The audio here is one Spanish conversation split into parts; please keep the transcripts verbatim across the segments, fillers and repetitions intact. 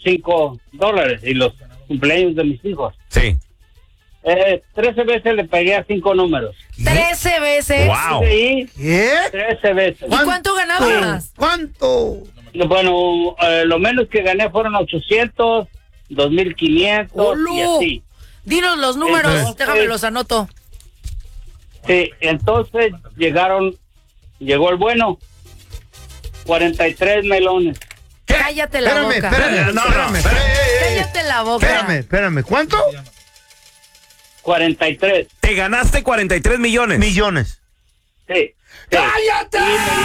cinco dólares y los cumpleaños de mis hijos. Sí. Eh, trece veces le pegué a cinco números. ¿Trece veces? Wow. Sí, ¿Qué? trece veces. ¿Y cuánto ganabas? ¿Cuánto? Bueno, eh, lo menos que gané fueron ochocientos, dos mil quinientos ¡Olo! y así. Dinos los números, Entonces, déjame los anoto. Sí, entonces llegaron, llegó el bueno, cuarenta y tres melones. Cállate la Espérame, boca. espérame, No, no, espérame. espérame. Cállate la boca. Espérame, espérame. ¿Cuánto? cuarenta y tres. Te ganaste cuarenta y tres millones. Millones. Sí. sí. ¡Cállate!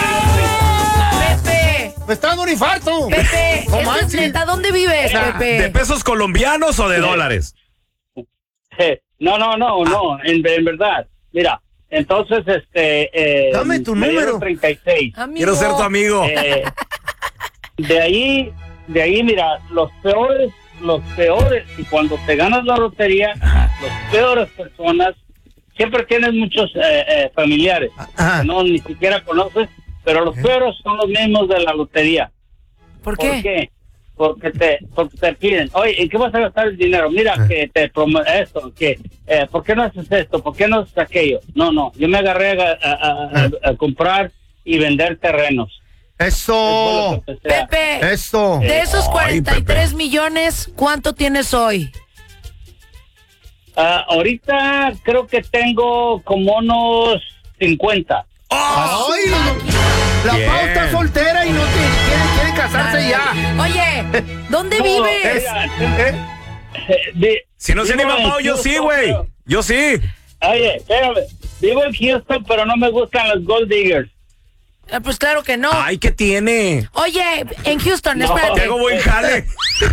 Pepe, ¡Me está dando un infarto! Pepe, No ¿esto es manches. neta? ¿Dónde vives, Pepe? ¿De pesos colombianos o de dólares? Eh, No, no, no, no, en, en verdad. Mira, entonces, este... Eh, Dame tu me dieron número. treinta y seis. Amigo. Quiero ser tu amigo. Eh, de ahí, de ahí, mira, los peores, los peores, y cuando te ganas la lotería, los peores personas, siempre tienes muchos eh, eh, familiares, Ajá. que no ni siquiera conoces, pero los peores son los mismos de la lotería. ¿Por ¿Por qué? qué? Porque te, porque te piden, oye, ¿en qué vas a gastar el dinero? Mira, Ah. que te promete esto, que, eh, ¿por qué no haces esto? ¿Por qué no haces aquello? No, no, yo me agarré a, a- a- a- a comprar y vender terrenos. ¡Eso! Eso es lo que empecé a- Pepe, ¡Eso! de esos Ay, cuarenta y tres Pepe. millones, ¿cuánto tienes hoy? Ah, ahorita creo que tengo como unos cincuenta. ¡Oh! ¡Ay! La Bien. Pau está soltera y no tiene, quiere, quiere casarse ya. Oye, ¿dónde No, vives? mira, ¿Eh? eh, di- Si no se vivo anima en Pau, yo sí, Houston, güey. pero- Yo sí. Oye, espérame, vivo en Houston, pero no me gustan los gold diggers. Ah, pues claro que no. Ay, ¿qué tiene? Oye, en Houston, No. espérate. Tengo buen jale.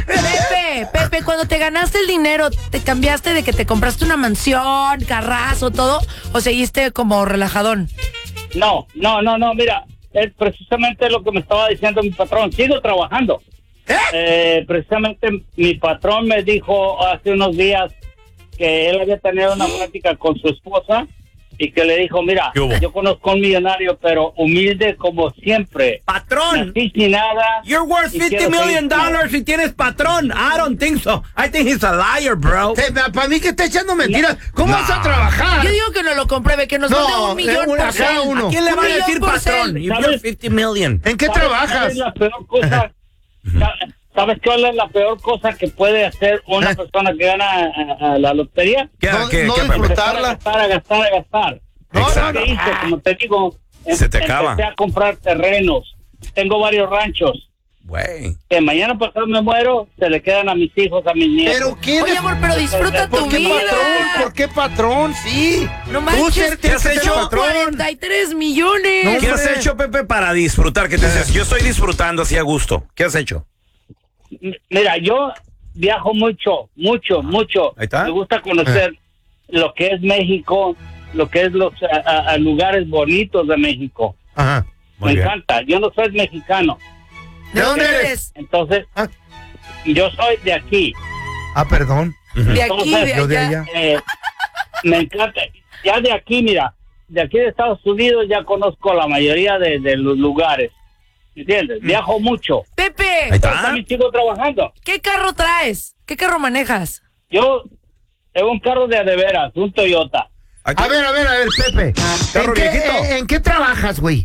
Pepe, Pepe, cuando te ganaste el dinero, ¿te cambiaste de que te compraste una mansión, carrazo, todo? ¿O seguiste como relajadón? No, no, no, no, mira, es precisamente lo que me estaba diciendo mi patrón. Sigo trabajando. Eh, precisamente mi patrón me dijo hace unos días que él había tenido una plática con su esposa y que le dijo, mira, ¿Qué hubo? yo conozco a un millonario, pero humilde como siempre. Patrón, Nací sin nada. you're worth y fifty quiero million seguir- dollars y tienes patrón. I don't think so. I think he's a liar, bro. Para mí que está echando mentiras. ¿Cómo No. vas a trabajar? Yo digo que no lo compruebe, que nos No, mande un millón de una- por cada cel. uno. ¿A quién le Un va a millón decir por patrón? cel. If you're ¿Sabes? fifty million. ¿En qué ¿Sabes- trabajas? ¿Sabes la peor cosa? Sa- ¿Sabes cuál es la peor cosa que puede hacer una ¿Eh? persona que gana a, a la lotería? ¿Qué, No- qué, no qué, Pepe? disfrutar. Empezar a gastar, a gastar, a gastar. No, Exacto. ¿Qué hice? Como te digo, em- Se te acaba. empecé a comprar terrenos. Tengo varios ranchos. Güey. Que mañana pasado me muero, se le quedan a mis hijos, a mis nietos. Pero ¿quién Oye, es? amor, pero disfruta tu ¿Por qué vida. patrón? ¿Por qué patrón? Sí. No Tú manches, ser- te tienes que has ser hecho patrón. cuarenta y tres millones. No, ¿Qué has hombre. hecho, Pepe, para disfrutar? ¿Qué te dices? Yo estoy disfrutando así a gusto. ¿Qué has hecho? M- Mira, yo viajo mucho, mucho, mucho. Ahí está. Me gusta conocer lo que es México, lo que es los a- a- a lugares bonitos de México. Ajá. Muy me bien. encanta. Yo no soy mexicano, ¿De dónde eres? entonces Ah. yo soy de aquí. Ah, perdón. De aquí, de Yo de allá. allá. Eh, me encanta. Ya de aquí, mira, de aquí de Estados Unidos ya conozco la mayoría de, de los lugares. ¿Entiendes? Viajo mucho. Ahí Pepe, Pero está. también sigo trabajando. ¿qué carro traes? ¿Qué carro manejas? Yo tengo un carro de a de veras, un Toyota. Ahí está. A ver, a ver, a ver, Pepe. Carro ¿En qué, viejito. en- en qué trabajas, güey?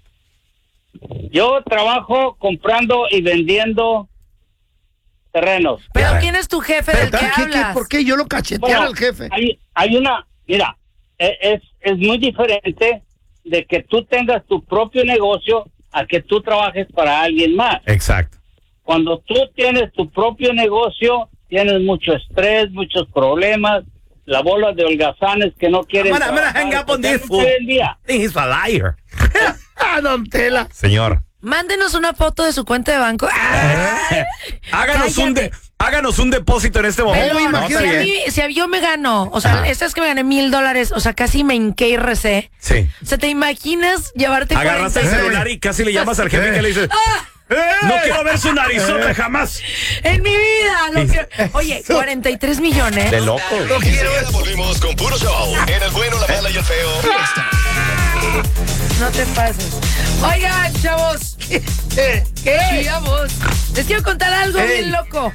Yo trabajo comprando y vendiendo terrenos. ¿Pero Ya. quién es tu jefe Pero, del que ¿qué- qué- hablas? ¿Por qué yo lo cachetear Bueno, al jefe? Hay, hay una, mira, e- es, es muy diferente de que tú tengas tu propio negocio a que tú trabajes para alguien más. Exacto. Cuando tú tienes tu propio negocio, tienes mucho estrés, muchos problemas, la bola de holgazanes que no quieren I'm gonna, I'm gonna trabajar, hang up on porque this hacen fool. todo el día. I think he's a liar. Ah, don Tela. Señor. Mándenos una foto de su cuenta de banco. ¡Ah! Háganos un, de, háganos un depósito en este momento. Pero, No, si, está a bien. mí, si a- yo me gano, o sea, Ajá. esta es que me gané mil dólares, o sea, casi me hinqué y recé. Sí. O sea, ¿te imaginas llevarte Agarraste el cuarenta y seis? celular y casi le llamas al jefe que le dices, no quiero ver su narizota jamás. En mi vida. Lo que... Oye, cuarenta y tres millones. De loco. Enseguida volvemos con puro show. En el bueno, la mala y el feo. No te pases. Oigan, chavos. ¿Qué? Sí, vamos. Les quiero contar algo Ey. bien loco.